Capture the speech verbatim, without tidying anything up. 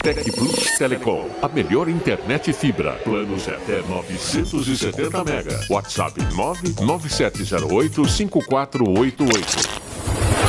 Tec Plus Telecom, a melhor internet fibra. Planos até novecentos e setenta mega. WhatsApp nove nove sete zero oito cinco quatro oito oito.